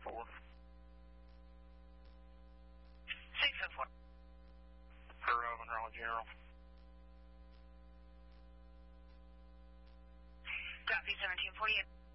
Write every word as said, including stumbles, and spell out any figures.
four. six oh four. Per uh, Monroe General. Copy, seventeen forty-eight.